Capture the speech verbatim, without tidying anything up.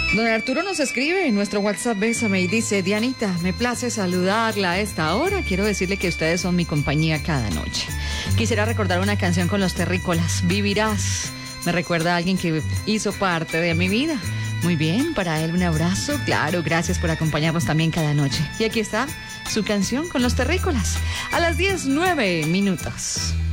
Don Arturo nos escribe en nuestro WhatsApp Bésame y dice: Dianita, me place saludarla a esta hora. Quiero decirle que ustedes son mi compañía cada noche. Quisiera recordar una canción con los terrícolas, Vivirás. Me recuerda a alguien que hizo parte de mi vida. Muy bien, para él un abrazo. Claro, gracias por acompañarnos también cada noche. Y aquí está su canción con los terrícolas. A las diez, nueve minutos.